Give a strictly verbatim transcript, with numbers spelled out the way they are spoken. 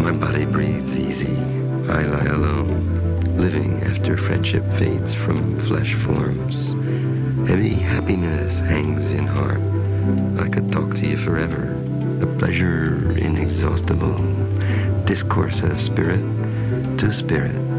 My body breathes easy. I lie alone, living after friendship fades from flesh forms. Heavy happiness hangs in heart. I could talk to you forever. A pleasure inexhaustible. Discourse of spirit to spirit.